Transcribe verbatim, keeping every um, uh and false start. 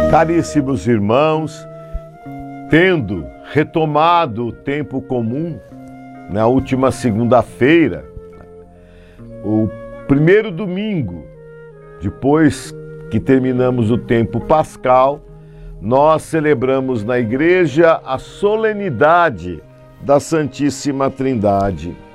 Caríssimos irmãos, tendo retomado o tempo comum na última segunda-feira, o primeiro domingo, depois que terminamos o tempo pascal, nós celebramos na igreja a solenidade da Santíssima Trindade.